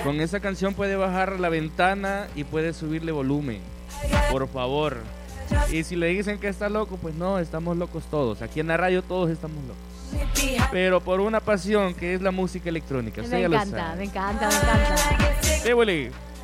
Con esa canción puede bajar la ventana y puede subirle volumen. Por favor. Y si le dicen que está loco, pues no, estamos locos todos. Aquí en la radio todos estamos locos. Pero por una pasión que es la música electrónica. Me encanta, me encanta, me encanta. Débole.